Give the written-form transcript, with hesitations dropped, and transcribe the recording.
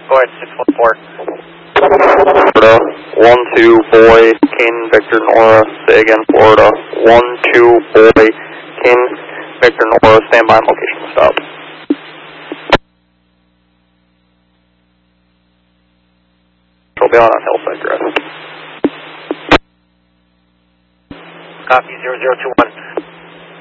Go ahead, 614. Florida, 1-2 boy, King, Victor Nora, say again, Florida, 1-2 boy, King, Victor Nora, stand by on location, stop. We'll be on Hillside Drive. Copy, 0021.